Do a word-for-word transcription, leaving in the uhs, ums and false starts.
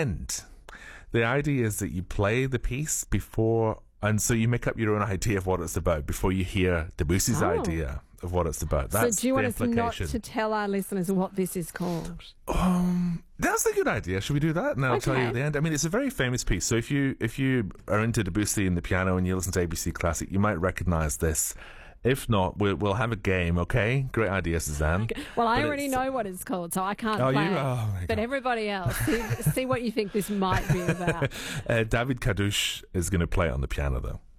end. The idea is that you play the piece before, and so you make up your own idea of what it's about before you hear Debussy's Oh. idea of what it's about. That's so do you the want us not implication. to tell our listeners what this is called? Um, that's a good idea. Should we do that? And I'll tell you Okay. at the end. I mean, it's a very famous piece. So if you if you are into Debussy and the piano and you listen to A B C Classic, you might recognise this. If not, we'll, we'll have a game, okay? Great idea, Suzanne. Well, I But already it's- know what it's called, so I can't Oh, play you? it. Oh, my But God. everybody else, see, see what you think this might be about. Uh, David Kadouche is going to play it on the piano, though.